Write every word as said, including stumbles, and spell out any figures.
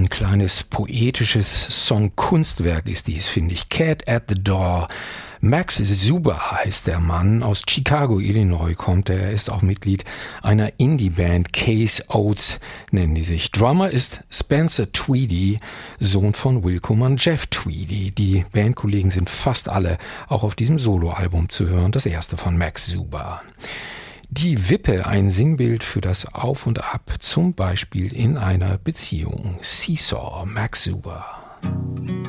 Ein kleines poetisches Songkunstwerk ist dies, finde ich. Cat at the Door. Max Zuber heißt der Mann. Aus Chicago, Illinois kommt er. Er ist auch Mitglied einer Indie-Band. Case Oats nennen die sich. Drummer ist Spencer Tweedy, Sohn von Wilco und Jeff Tweedy. Die Bandkollegen sind fast alle auch auf diesem Soloalbum zu hören. Das erste von Max Zuber. Die Wippe, ein Sinnbild für das Auf und Ab, zum Beispiel in einer Beziehung. Seesaw, Max Zuber.